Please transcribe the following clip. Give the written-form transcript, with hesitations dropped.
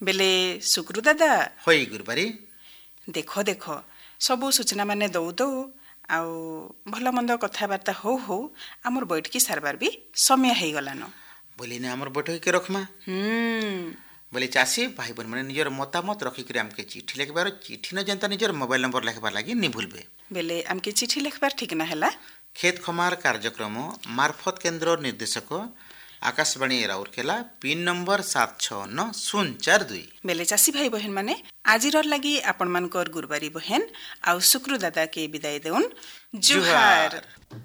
बेले सुक्रू दादा होई गुरुबारी देख देख सबू सूचना माने दौ दौ आउ भल मंद कथबार्ता हो हो आमर बैठकी सारबार भी समय हो गलान बोली ने हमर बैठक के रखमा बोले चासी भाई बहन माने निजर मतामत रखिक आमके चिट्ठी लिखबार चिट्ठी न जनता निजर मोबाइल नंबर लिखबार लागी नि भूलबे बेले आमके चिट्ठी लिखबार ठीक ना हैला खेत खमार कार्यक्रम मार्फत केंद्र निर्देशक आकाशवाणी राउरकेला पिन नंबर 769042 बेले चासी भाई बहन माने आजिर लगी आपण मानकर गुरुबारी बहन आउ शुक्र दादा के विदाई देउन जुहार।